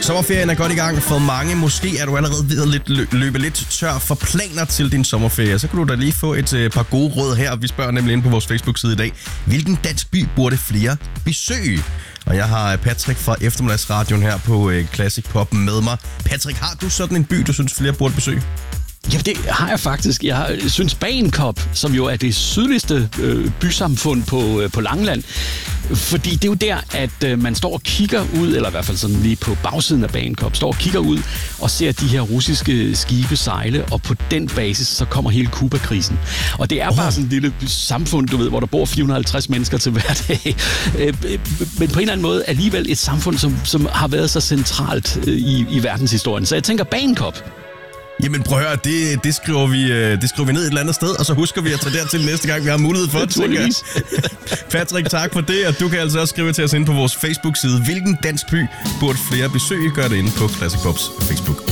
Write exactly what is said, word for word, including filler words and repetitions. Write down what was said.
Sommerferien er godt i gang for mange. Måske er du allerede ved at lidt, løbe lidt tør for planer til din sommerferie. Så kan du da lige få et øh, par gode råd her. Vi spørger nemlig inde på vores Facebook-side i dag. Hvilken dansk by burde flere besøge? Og jeg har Patrick fra Eftermiddagsradioen her på øh, Classic Pop med mig. Patrick, har du sådan en by, du synes flere burde besøge? Ja, det har jeg faktisk. Jeg synes Bagenkop, som jo er det sydligste øh, bysamfund på, øh, på Langeland, fordi det er jo der, at øh, man står og kigger ud, eller i hvert fald sådan lige på bagsiden af Bagenkop, står og kigger ud og ser de her russiske skibe sejle, og på den basis, så kommer hele Kuba-krisen. Og det er oh. bare sådan et lille samfund, du ved, hvor der bor fire hundrede og halvtreds mennesker til hver dag. Øh, men på en eller anden måde alligevel et samfund, som, som har været så centralt øh, i, i verdenshistorien. Så jeg tænker Bagenkop. Jamen prøv at høre, det, det, skriver vi, det skriver vi ned et eller andet sted, og så husker vi at tage dertil næste gang, vi har mulighed for det. Patrick, tak for det, og du kan altså også skrive til os inde på vores Facebook-side. Hvilken dansk by burde flere besøge? Gør det inde på Classic Pops Facebook.